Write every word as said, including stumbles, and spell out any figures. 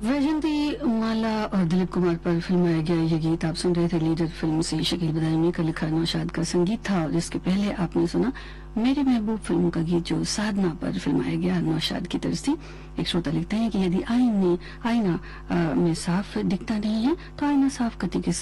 वैजंती माला और दिलीप कुमार पर फिल्माया गया ये गीत आप सुन रहे थे लीडर फिल्म से। शकील बदायूनी का लिखा नौशाद का संगीत था, और इसके पहले आपने सुना मेरे महबूब फिल्म का गीत जो साधना पर फिल्माया गया, नौशाद की तरफ से। एक श्रोता लिखते हैं कि यदि आईने आईना आ, में साफ दिखता नहीं है तो आईना साफ करने के